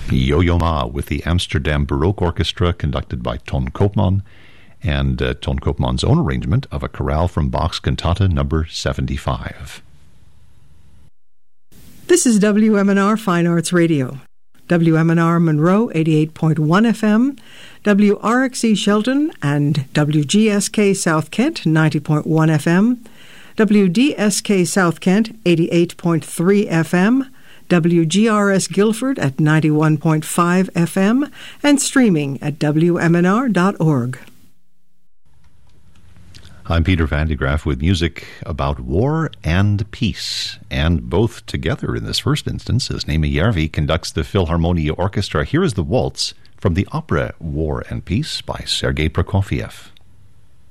Yo-Yo Ma with the Amsterdam Baroque Orchestra conducted by Ton Koopman, and Ton Koopman's own arrangement of a chorale from Bach's Cantata No. 75. This is WMNR Fine Arts Radio. WMNR Monroe 88.1 FM, WRXE Shelton and WGSK South Kent 90.1 FM, WDSK South Kent 88.3 FM, WGRS Guilford at 91.5 FM, and streaming at WMNR.org. I'm Peter Van de Graaff with music about war and peace, and both together in this first instance, as Naima Järvi conducts the Philharmonia Orchestra. Here is the waltz from the opera War and Peace by Sergei Prokofiev.